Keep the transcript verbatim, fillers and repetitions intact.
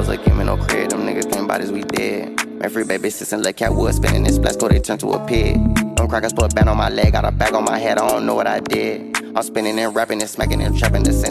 was a game in no crib. Them niggas came by this, we dead. Man, free baby sis and let cat wood spinning this splash, go they turn to a pig. Them crackers put a band on my leg, got a bag on my head, I don't know what I did. I'm spinning and rapping and smacking and trapping the same.